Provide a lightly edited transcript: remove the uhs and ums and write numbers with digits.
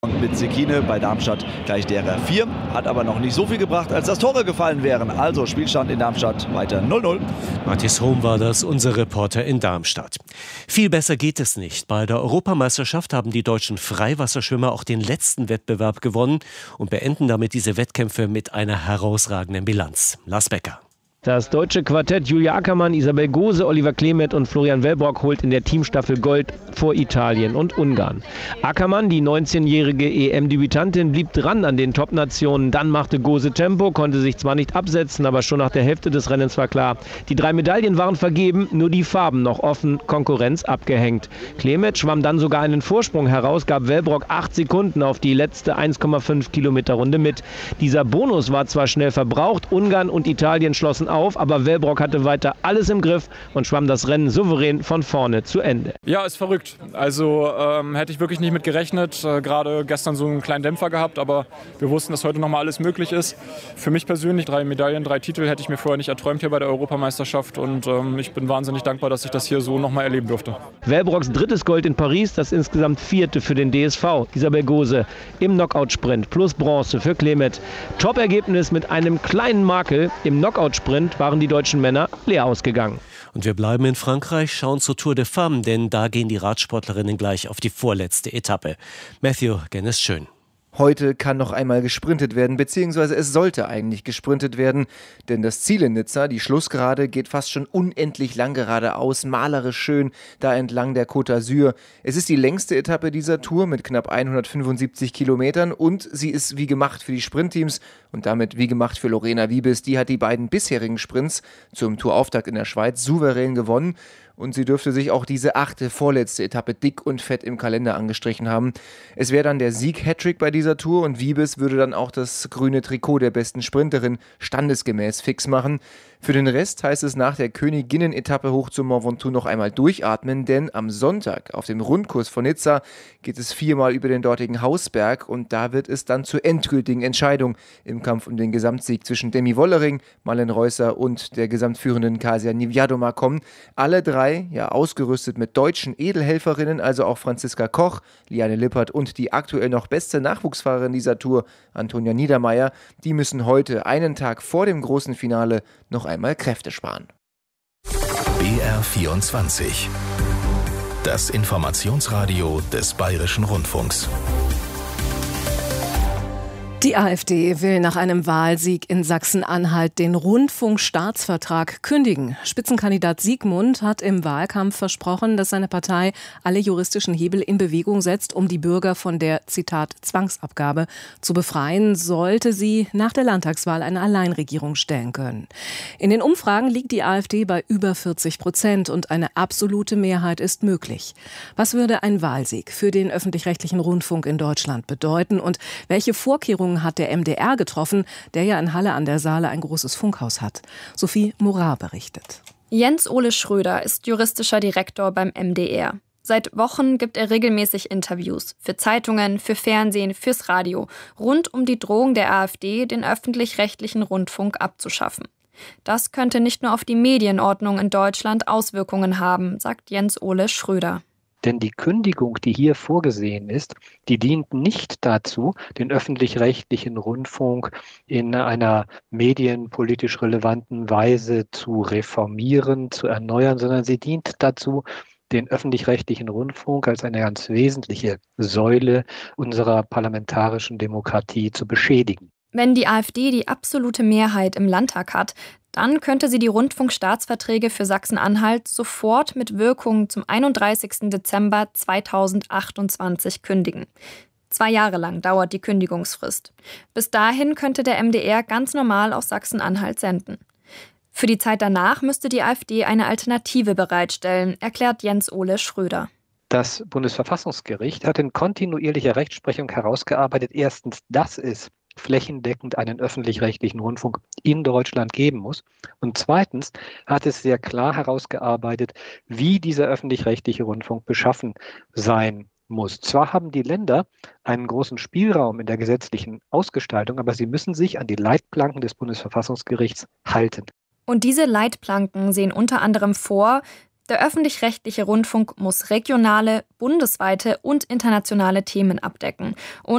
Und mit Sekine bei Darmstadt gleich derer 4, hat aber noch nicht so viel gebracht, als dass Tore gefallen wären. Also Spielstand in Darmstadt weiter 0-0. Matthias Hohm war das, unser Reporter in Darmstadt. Viel besser geht es nicht. Bei der Europameisterschaft haben die deutschen Freiwasserschwimmer auch den letzten Wettbewerb gewonnen und beenden damit diese Wettkämpfe mit einer herausragenden Bilanz. Lars Becker. Das deutsche Quartett Julia Ackermann, Isabel Gose, Oliver Klemet und Florian Wellbrock holt in der Teamstaffel Gold vor Italien und Ungarn. Ackermann, die 19-jährige EM-Debütantin, blieb dran an den Top-Nationen. Dann machte Gose Tempo, konnte sich zwar nicht absetzen, aber schon nach der Hälfte des Rennens war klar, die 3 Medaillen waren vergeben, nur die Farben noch offen, Konkurrenz abgehängt. Klemet schwamm dann sogar einen Vorsprung heraus, gab Wellbrock 8 Sekunden auf die letzte 1,5 Kilometer Runde mit. Dieser Bonus war zwar schnell verbraucht, Ungarn und Italien schlossen auf, aber Wellbrock hatte weiter alles im Griff und schwamm das Rennen souverän von vorne zu Ende. Ja, ist verrückt. Also hätte ich wirklich nicht mit gerechnet. Gerade gestern so einen kleinen Dämpfer gehabt, aber wir wussten, dass heute nochmal alles möglich ist. Für mich persönlich 3 Medaillen, 3 Titel hätte ich mir vorher nicht erträumt hier bei der Europameisterschaft und ich bin wahnsinnig dankbar, dass ich das hier so nochmal erleben durfte. Wellbrocks 3. Gold in Paris, das insgesamt 4. für den DSV. Isabel Gose im Knockout-Sprint plus Bronze für Klemet. Top-Ergebnis mit einem kleinen Makel. Im Knockout-Sprint waren die deutschen Männer leer ausgegangen. Und wir bleiben in Frankreich, schauen zur Tour de Femmes, denn da gehen die Radsportlerinnen gleich auf die vorletzte Etappe. Matthew Gennis-Schön. Heute kann noch einmal gesprintet werden, beziehungsweise es sollte eigentlich gesprintet werden, denn das Ziel in Nizza, die Schlussgerade, geht fast schon unendlich lang geradeaus, malerisch schön, da entlang der Côte d'Azur. Es ist die längste Etappe dieser Tour mit knapp 175 Kilometern und sie ist wie gemacht für die Sprintteams und damit wie gemacht für Lorena Wiebes. Die hat die beiden bisherigen Sprints zum Tourauftakt in der Schweiz souverän gewonnen. Und sie dürfte sich auch diese 8. vorletzte Etappe dick und fett im Kalender angestrichen haben. Es wäre dann der Sieg-Hattrick bei dieser Tour und Wiebes würde dann auch das grüne Trikot der besten Sprinterin standesgemäß fix machen. Für den Rest heißt es nach der Königinnen-Etappe hoch zum Mont Ventoux noch einmal durchatmen, denn am Sonntag auf dem Rundkurs von Nizza geht es 4-mal über den dortigen Hausberg und da wird es dann zur endgültigen Entscheidung im Kampf um den Gesamtsieg zwischen Demi Wollering, Malin Reusser und der gesamtführenden Kasia Niewiadoma kommen. Alle 3 ausgerüstet mit deutschen Edelhelferinnen, also auch Franziska Koch, Liane Lippert und die aktuell noch beste Nachwuchsfahrerin dieser Tour, Antonia Niedermeyer. Die müssen heute, einen Tag vor dem großen Finale, noch einmal Kräfte sparen. BR24. Das Informationsradio des Bayerischen Rundfunks. Die AfD will nach einem Wahlsieg in Sachsen-Anhalt den Rundfunkstaatsvertrag kündigen. Spitzenkandidat Siegmund hat im Wahlkampf versprochen, dass seine Partei alle juristischen Hebel in Bewegung setzt, um die Bürger von der, Zitat, Zwangsabgabe zu befreien, sollte sie nach der Landtagswahl eine Alleinregierung stellen können. In den Umfragen liegt die AfD bei über 40% und eine absolute Mehrheit ist möglich. Was würde ein Wahlsieg für den öffentlich-rechtlichen Rundfunk in Deutschland bedeuten und welche Vorkehrungen hat der MDR getroffen, der ja in Halle an der Saale ein großes Funkhaus hat? Sophie Morar berichtet. Jens Ole Schröder ist juristischer Direktor beim MDR. Seit Wochen gibt er regelmäßig Interviews für Zeitungen, für Fernsehen, fürs Radio, rund um die Drohung der AfD, den öffentlich-rechtlichen Rundfunk abzuschaffen. Das könnte nicht nur auf die Medienordnung in Deutschland Auswirkungen haben, sagt Jens Ole Schröder. Denn die Kündigung, die hier vorgesehen ist, die dient nicht dazu, den öffentlich-rechtlichen Rundfunk in einer medienpolitisch relevanten Weise zu reformieren, zu erneuern, sondern sie dient dazu, den öffentlich-rechtlichen Rundfunk als eine ganz wesentliche Säule unserer parlamentarischen Demokratie zu beschädigen. Wenn die AfD die absolute Mehrheit im Landtag hat, dann könnte sie die Rundfunkstaatsverträge für Sachsen-Anhalt sofort mit Wirkung zum 31. Dezember 2028 kündigen. 2 Jahre lang dauert die Kündigungsfrist. Bis dahin könnte der MDR ganz normal aus Sachsen-Anhalt senden. Für die Zeit danach müsste die AfD eine Alternative bereitstellen, erklärt Jens Ole Schröder. Das Bundesverfassungsgericht hat in kontinuierlicher Rechtsprechung herausgearbeitet, erstens, dass es flächendeckend einen öffentlich-rechtlichen Rundfunk in Deutschland geben muss. Und zweitens hat es sehr klar herausgearbeitet, wie dieser öffentlich-rechtliche Rundfunk beschaffen sein muss. Zwar haben die Länder einen großen Spielraum in der gesetzlichen Ausgestaltung, aber sie müssen sich an die Leitplanken des Bundesverfassungsgerichts halten. Und diese Leitplanken sehen unter anderem vor, Der öffentlich-rechtliche Rundfunk muss regionale, bundesweite und internationale Themen abdecken. Und